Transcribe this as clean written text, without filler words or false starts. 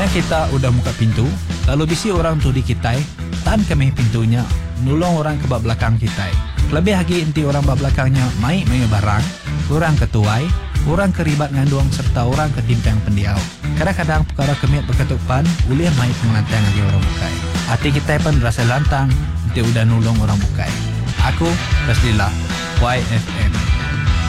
Misalnya kita udah buka pintu, lalu bisi orang tu di kita, tahan kami pintunya, nulung orang ke bawah belakang kita. Lebih lagi inti orang bawah belakangnya main barang, orang ketuai, orang keribat ngandung serta orang ketimpang pendiau. Kadang-kadang perkara kemit berketupan, ulir main pengelantang lagi orang bukai. Hati kita pun rasa lantang, nanti udah nulung orang bukai. Aku, Rasulillah, YFM.